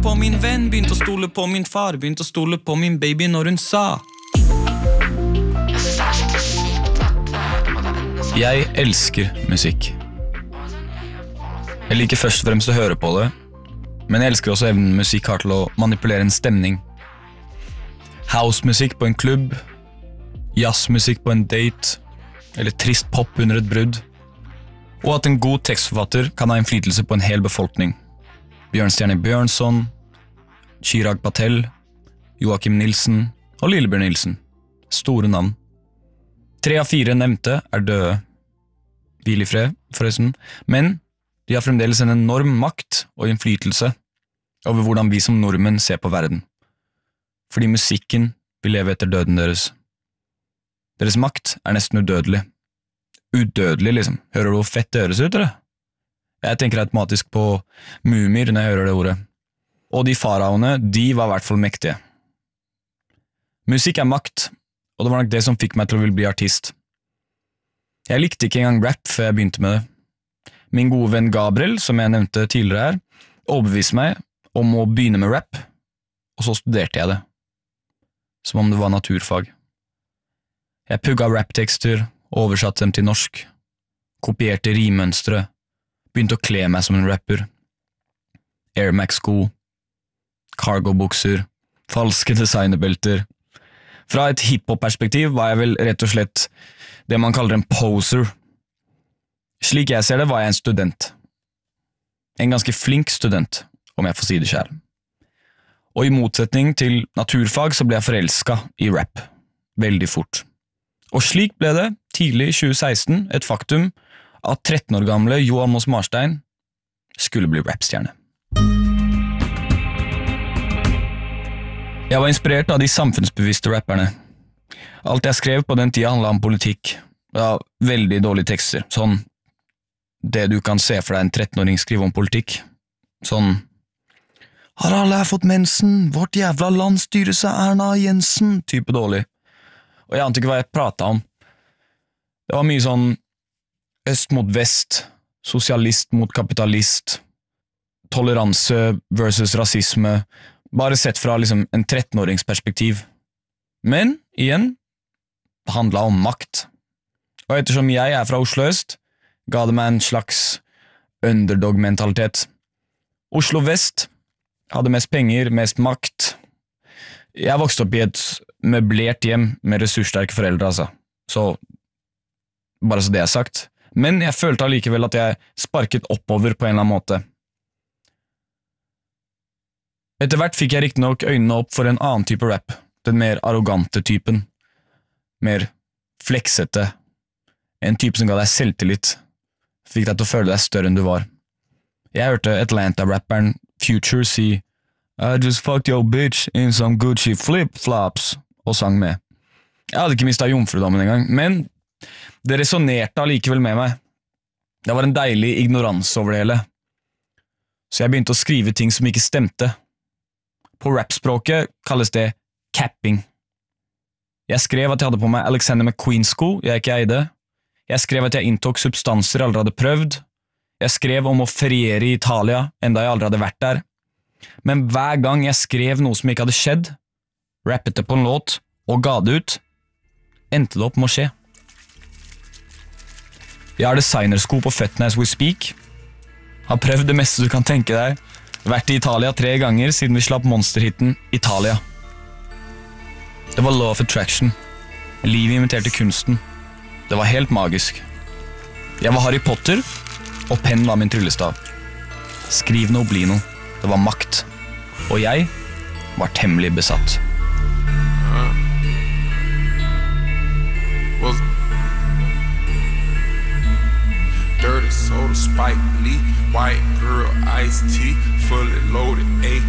på min venn, begynte å stole på min far, begynte å stole på min baby når hun sa. Jeg elsker musikk. Jeg liker først og fremst å høre på det, men jeg elsker også evnen musikk har til å manipulere en stemning. Housemusikk på en klubb, jazzmusikk på en date, eller trist pop under et brudd. Og at en god tekstforfatter kan ha innflytelse på en hel befolkning. Bjørnstjerne Bjørnson, Chirag Patel, Joakim Nilsen og Lillebjørn Nilsen. Store navn. 3 av 4 nevnte er døde. Hvil i fred, forresten. Men de har fremdeles en enorm makt og innflytelse over hvordan vi som nordmenn ser på verden. Fordi musikken vil leve etter døden deres. Deres makt er nesten udødelig. Udødelig, liksom. Hører du hvor fett det høres ut, eller? Jeg tenker automatisk på mumier når jeg hører det ordet. Og de faraoene, de var i hvert fall mektige. Musikk er makt, og det var nok det som fikk meg til å ville bli artist. Jeg likte ikke engang rap før jeg begynte med det. Min gode venn Gabriel, som jeg nevnte tidligere her, overbeviste meg om å begynne med rap, og så studerte jeg det. Som om det var naturfag. Jeg pugga raptekster, oversatte dem til norsk, kopierte rimmønstre, begynte å kle meg som en rapper. Air Max-sko, cargo-bukser, falske designerbelter. Fra et hiphop-perspektiv var jeg vel rett og slett det man kaller en poser. Slik jeg ser det var jeg en student. En ganske flink student, om jeg får si det selv. Og i motsetning til naturfag så ble jeg forelsket i rap, veldig fort. Og slik ble det, tidlig i 2016, et faktum at 13 år gamle Jo Almaas Marstein skulle bli rapstjerne. Jeg var inspirert av de samfunnsbevisste rapperne. Alt jeg skrev på den tida handlet om politikk. Ja, veldig dårlige tekster. Sånn, det du kan se for deg en 13-åring skrive om politikk. Sånn, har alle her fått mensen? Vårt jævla land styres av Erna Jensen? Type dårlig. Og jeg ante ikke hva jeg pratet om. Det var mye sånn øst mot vest, sosialist mot kapitalist, toleranse versus rasisme, bare sett fra liksom en 13-årings perspektiv. Men, igjen, det handlet om makt. Og ettersom jeg er fra Oslo øst, ga det meg en slags underdog-mentalitet. Oslo vest hadde mest penger, mest makt. Jeg vokste opp i et møblert hjem med ressurssterke foreldre, altså. Så, bare så det er sagt. Men jeg følte allikevel at jeg sparket oppover på en eller annen måte. Etter hvert fikk jeg riktignok øynene opp for en annen type rap, den mer arrogante typen. Mer fleksete. En type som ga deg selvtillit. Fikk deg til å føle deg større enn du var. Jeg hørte Atlanta-rapperen Future si I just fucked your bitch in some Gucci flip-flops, og sang med. Jeg hadde ikke mistet jomfrudommen engang, men det resonerte allikevel med meg. Det var en deilig ignorans over det hele. Så jeg begynte å skrive ting som ikke stemte. På rapspråket kalles det capping. Jeg skrev at jeg hadde på meg Alexander McQueen-sko jeg ikke eide. Jeg skrev at jeg inntok substanser jeg aldri hadde prøvd. Jeg skrev om å feriere i Italia, enda jeg aldri hadde vært der. Men hver gang jeg skrev noe som ikke hadde skjedd, rappet det på en låt og ga det ut, endte det opp med å skje. Jeg har designersko på føttene as we speak. Har prøvd det meste du kan tenke deg. Vært i Italia 3 ganger siden vi slapp monsterhitten Italia. Det var law of attraction. Livet imiterte kunsten. Det var helt magisk. Jeg var Harry Potter, og penn var min tryllestav. Skriv noe, bli noe. Det var makt. Og jeg var temmelig besatt. Dirty soda, Spike Lee, white girl, iced tea, fully loaded,